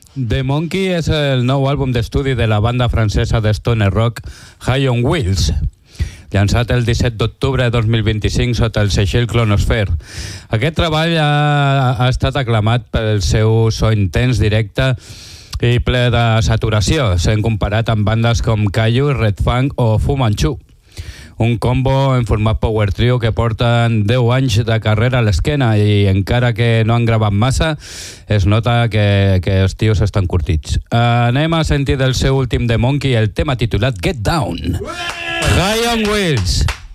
The Monkey és el nou àlbum d'estudi de la banda francesa de stoner rock High on Wheels, llançat el 17 d'octubre de 2025 sota el segell Clonosphere. Aquest treball ha estat aclamat pel seu so intens, directe i ple de saturació, sent comparat amb bandes com Kaiju, Red Fang o Fu Manchu. Un combo en format power trio que porten 10 anys de carrera a l'esquena i encara que no han gravat massa, es nota que els tios estan curtits. Anem a sentir del seu últim The Monkey el tema titulat Get Down. High on Wheels.